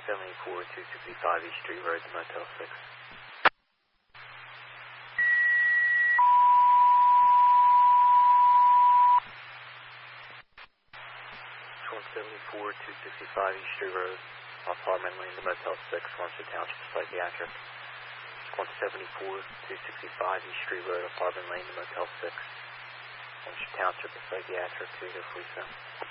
265 East Street Road to Motel 6. 265 East Street Road, Apartment Lane to Motel 6, Swansea Township Psychiatric. 265 East Street Road, Apartment Lane to Motel 6, Swansea Township Psychiatric, 2 to 47.